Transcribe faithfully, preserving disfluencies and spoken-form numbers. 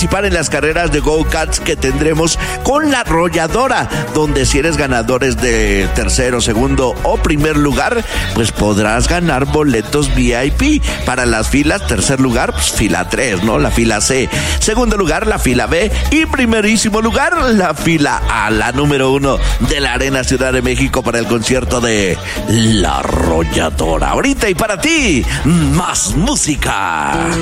participar en las carreras de go-karts que tendremos con La Arrolladora, donde si eres ganadores de tercero, segundo o primer lugar, pues podrás ganar boletos V I P para las filas. Tercer lugar, pues fila tres, ¿no? La fila C. Segundo lugar, la fila B. Y primerísimo lugar, la fila A, la número uno de la Arena Ciudad de México para el concierto de La Arrolladora. Ahorita y para ti, más música.